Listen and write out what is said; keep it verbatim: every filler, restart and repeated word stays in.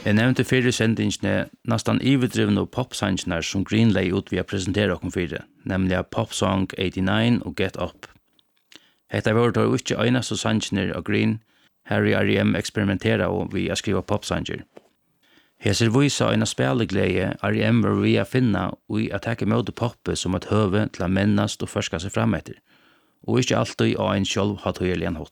Jeg nevnte fire sendingene nesten ivedrivende popsangene som Green lay ut vi har presenteret oss fire, nemlig Pop Song eighty-nine og Get Up. Hetta var då ikke eneste sangene av Green, Harry R E M eksperimenterer og vi har skrivet popsanger. Heser visa en spilleglede R E M var vi har finna og i at takke møte poppet som et høve til å mennast og forska seg frem etter, og ikke alltid av en selv hatt høyelig en hot.